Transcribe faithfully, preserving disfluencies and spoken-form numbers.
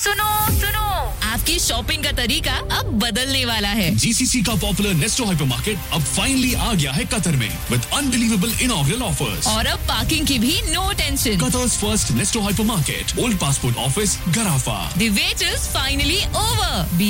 सुनो सुनो, आपकी शॉपिंग का तरीका अब बदलने वाला है। जीसीसी का पॉपुलर नेस्टो हाइपरमार्केट अब फाइनली आ गया है कतर में विद अनबिलीवेबल इनॉग्रल ऑफर्स। और अब पार्किंग की भी no tension. Qatar's first Nesto hypermarket, Old Passport Office, Garafa. The wait is finally over. Be